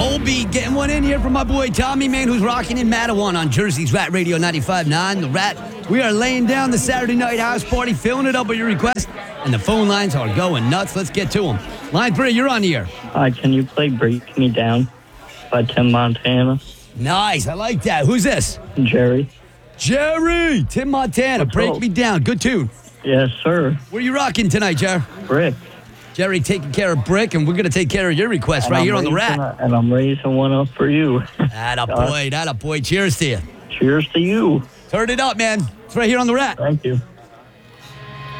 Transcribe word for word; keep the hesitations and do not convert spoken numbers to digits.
Colby getting one in here from my boy Tommy, man, who's rocking in Matawan on Jersey's Rat Radio ninety-five point nine. The Rat, we are laying down the Saturday night house party, filling it up with your request, and the phone lines are going nuts. Let's get to them. Line three, you're on the air. Hi, can you play Break Me Down by Tim Montana? Nice, I like that. Who's this? Jerry. Jerry! Tim Montana, What's Break up? Me Down. Good tune. Yes, sir. Where you rocking tonight, Jerry? Brick. Jerry taking care of Brick, and we're going to take care of your request And right I'm here on the raising Rat. a- and I'm raising one up for you. Atta boy, atta boy. Cheers to you. Cheers to you. Turn it up, man. It's right here on the Rat. Thank you.